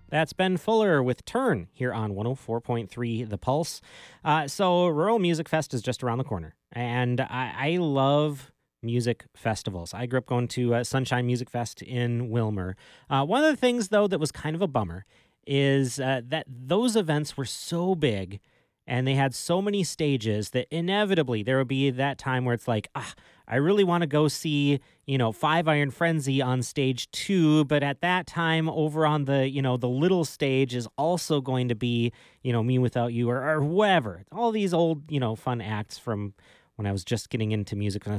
That's Ben Fuller with Turn here on 104.3 The Pulse. So, Rural Music Fest is just around the corner, and I love music festivals. I grew up going to Sunshine Music Fest in Wilmer. One of the things, though, that was kind of a bummer is that those events were so big and they had so many stages that inevitably there would be that time where it's like, I really want to go see, Five Iron Frenzy on stage 2, but at that time over on the little stage is also going to be, Me Without You or whatever. All these old, fun acts from when I was just getting into music when I